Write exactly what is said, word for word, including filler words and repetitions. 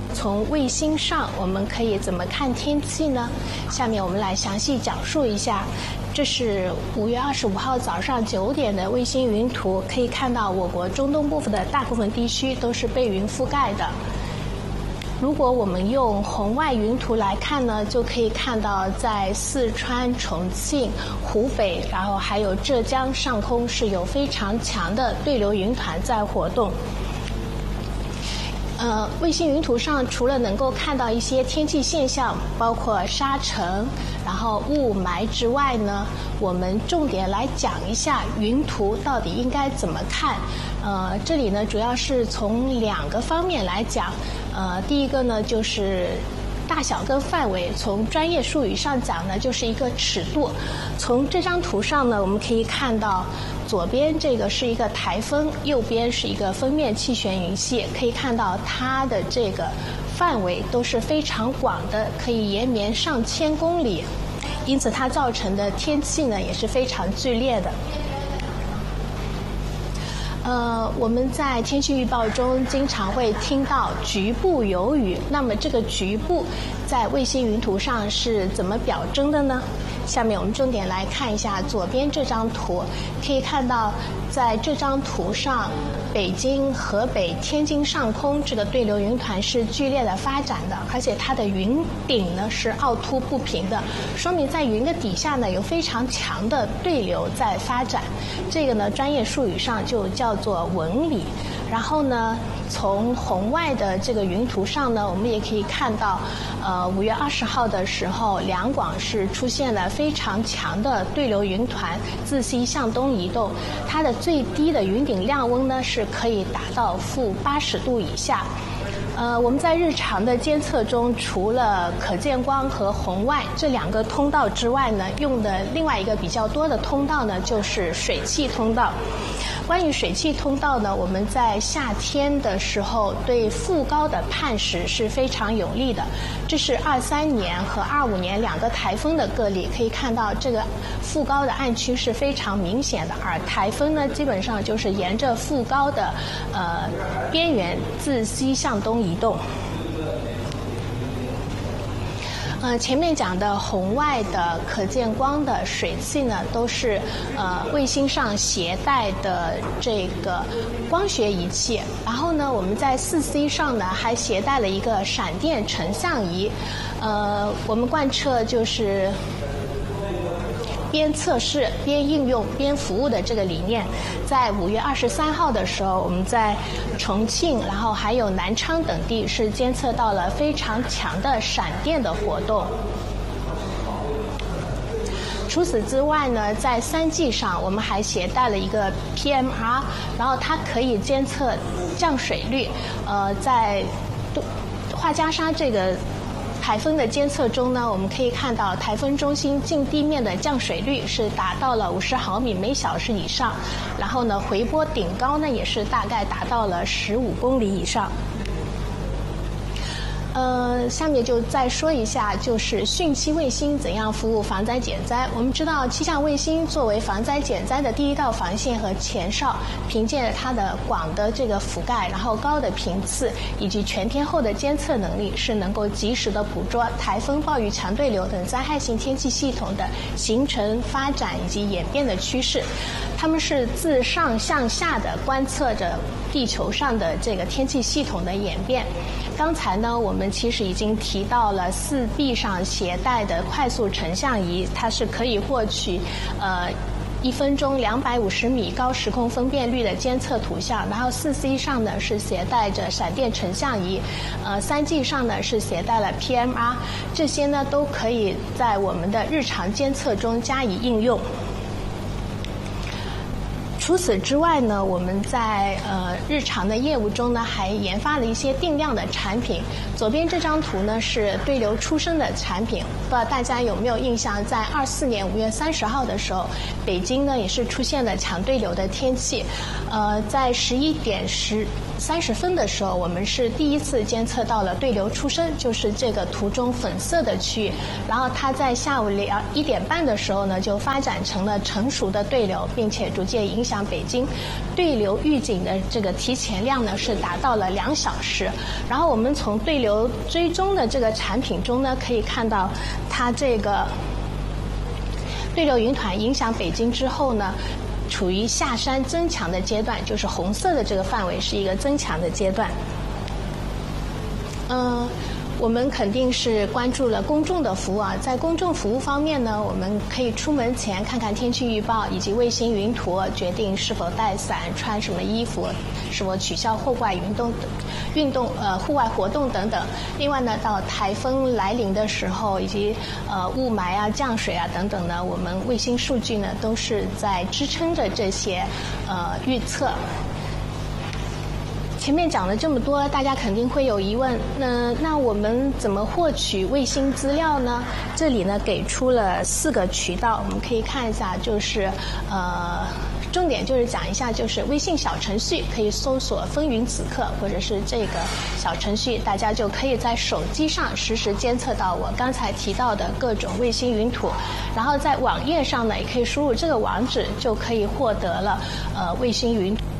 从卫星上我们可以怎么看天气呢？下面我们来详细讲述一下。这是五月二十五号早上九点的卫星云图，可以看到我国中东部分的大部分地区都是被云覆盖的。如果我们用红外云图来看呢，就可以看到在四川、重庆、湖北，然后还有浙江上空是有非常强的对流云团在活动。呃，卫星云图上除了能够看到一些天气现象，包括沙尘，然后雾霾之外呢，我们重点来讲一下云图到底应该怎么看。呃，这里呢主要是从两个方面来讲。呃，第一个呢就是大小跟范围，从专业术语上讲呢，就是一个尺度。从这张图上呢，我们可以看到，左边这个是一个台风，右边是一个锋面气旋云系，可以看到它的这个范围都是非常广的，可以延绵上千公里，因此它造成的天气呢也是非常剧烈的。呃，我们在天气预报中经常会听到局部有雨，那么这个局部在卫星云图上是怎么表征的呢？下面我们重点来看一下左边这张图，可以看到在这张图上，北京、河北、天津上空这个对流云团是剧烈的发展的，而且它的云顶呢是凹凸不平的，说明在云的底下呢有非常强的对流在发展。这个呢专业术语上就叫做纹理。然后呢，从红外的这个云图上呢，我们也可以看到，呃，五月二十号的时候，两广是出现了非常强的对流云团自西向东移动，它的最低的云顶量温呢是可以达到负八十度以下。呃，我们在日常的监测中，除了可见光和红外这两个通道之外呢，用的另外一个比较多的通道呢，就是水汽通道。关于水汽通道呢，我们在夏天的时候对副高的判识是非常有利的。这是二三年和二五年两个台风的个例，可以看到这个副高的暗区是非常明显的，而台风呢，基本上就是沿着副高的呃边缘自西向东移动。呃，前面讲的红外的、可见光的水汽呢，都是呃卫星上携带的这个光学仪器。然后呢，我们在四 C 上呢还携带了一个闪电成像仪。呃，我们贯彻就是边测试边应用边服务的这个理念。在五月二十三号的时候，我们在重庆，然后还有南昌等地是监测到了非常强的闪电的活动。除此之外呢，在三 G 上我们还携带了一个 P M R， 然后它可以监测降水率。呃，在画家沙这个台风的监测中呢，我们可以看到台风中心近地面的降水率是达到了五十毫米每小时以上，然后呢回波顶高呢也是大概达到了十五公里以上。呃，下面就再说一下，就是汛期卫星怎样服务防灾减灾。我们知道，气象卫星作为防灾减灾的第一道防线和前哨，凭借着它的广的这个覆盖，然后高的频次以及全天候的监测能力，是能够及时的捕捉台风、暴雨、强对流等灾害性天气系统的形成、发展以及演变的趋势。它们是自上向下的观测着地球上的这个天气系统的演变。刚才呢，我们其实已经提到了四 B 上携带的快速成像仪，它是可以获取呃一分钟两百五十米高时空分辨率的监测图像。然后四 C 上呢是携带着闪电成像仪，呃三 G 上呢是携带了 P M R， 这些呢都可以在我们的日常监测中加以应用。除此之外呢，我们在呃日常的业务中呢，还研发了一些定量的产品。左边这张图呢是对流出生的产品，不知道大家有没有印象？在二四年五月三十号的时候，北京呢也是出现了强对流的天气。呃，在十一点十三十分的时候，我们是第一次监测到了对流出生，就是这个图中粉色的区域。然后它在下午两一点半的时候呢，就发展成了成熟的对流，并且逐渐影响北京。对流预警的这个提前量呢是达到了两小时。然后我们从对流追踪的这个产品中呢，可以看到它这个对流云团影响北京之后呢，处于下山增强的阶段，就是红色的这个范围是一个增强的阶段。嗯、呃，我们肯定是关注了公众的服务啊。在公众服务方面呢，我们可以出门前看看天气预报以及卫星云图，决定是否带伞、穿什么衣服、是否取消户外运动、运动呃户外活动等等。另外呢，到台风来临的时候，以及呃雾霾啊、降水啊等等呢，我们卫星数据呢都是在支撑着这些呃预测。前面讲了这么多，大家肯定会有疑问，那那我们怎么获取卫星资料呢？这里呢给出了四个渠道，我们可以看一下，就是呃。重点就是讲一下，就是微信小程序可以搜索“风云此刻”或者是这个小程序，大家就可以在手机上实时监测到我刚才提到的各种卫星云图。然后在网页上呢，也可以输入这个网址，就可以获得了呃卫星云图。